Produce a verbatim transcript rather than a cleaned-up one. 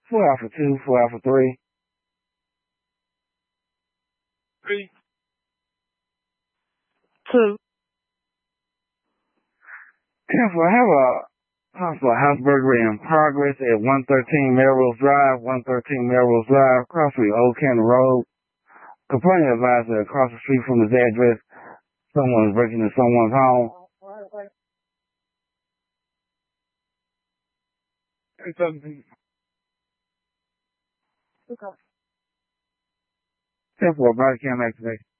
Four Alpha two, four Alpha three. Three. Two. Careful, I have a possible house burglary in progress at one thirteen Melrose Drive, one thirteen Melrose Drive, across the Old Canton Road. Complainant advised that across the street from his address, someone is breaking into someone's home. It's something. Careful, body cam activation.